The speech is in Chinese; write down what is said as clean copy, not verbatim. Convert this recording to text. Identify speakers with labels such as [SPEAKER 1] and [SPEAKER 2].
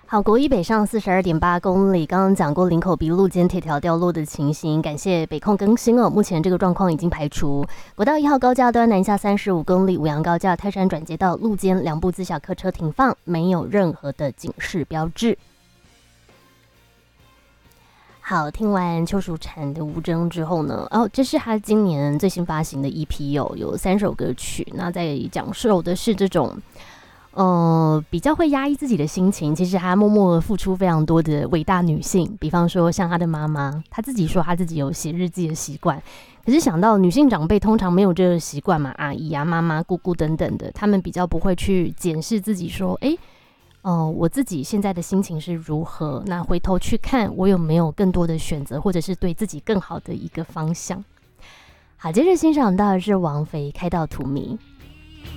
[SPEAKER 1] 好，国一北上42.8公里，刚刚讲过林口鼻路间铁条掉落的情形，感谢北控更新哦。目前这个状况已经排除。国道1号高架端南下35公里，五杨高架泰山转接道路肩两部自小客车停放，没有任何的警示标志。好，听完邱淑蟬的《无争》之后呢，这是他今年最新发行的 EP 有3首歌曲，那在讲述的是这种。比较会压抑自己的心情，其实她默默付出非常多的伟大女性，比方说像她的妈妈，她自己说她自己有写日记的习惯，可是想到女性长辈通常没有这个习惯嘛，阿姨啊、妈妈、姑姑等等的，她们比较不会去检视自己说，我自己现在的心情是如何，那回头去看我有没有更多的选择，或者是对自己更好的一个方向。好，接着欣赏到的是王菲《开到荼蘼》。